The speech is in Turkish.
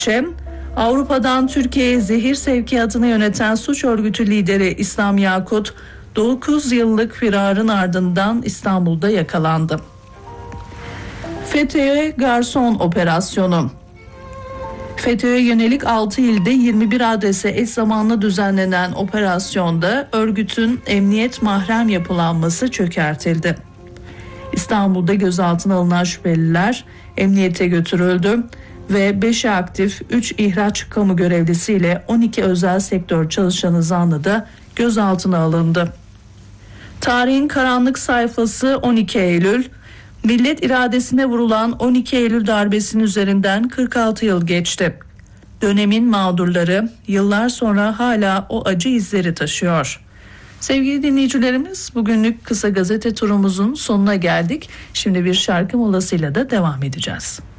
Avrupa'dan Türkiye'ye zehir sevkiyatını yöneten suç örgütü lideri İslam Yakut, 9 yıllık firarın ardından İstanbul'da yakalandı. FETÖ'ye garson operasyonu. FETÖ'ye yönelik 6 ilde 21 adrese eş zamanlı düzenlenen operasyonda örgütün emniyet mahrem yapılanması çökertildi. İstanbul'da gözaltına alınan şüpheliler emniyete götürüldü ve 5'i aktif 3 ihraç kamu görevlisiyle 12 özel sektör çalışanı zanlı da gözaltına alındı. Tarihin karanlık sayfası 12 Eylül. Millet iradesine vurulan 12 Eylül darbesinin üzerinden 46 yıl geçti. Dönemin mağdurları yıllar sonra hala o acı izleri taşıyor. Sevgili dinleyicilerimiz, bugünlük kısa gazete turumuzun sonuna geldik. Şimdi bir şarkı molasıyla da devam edeceğiz.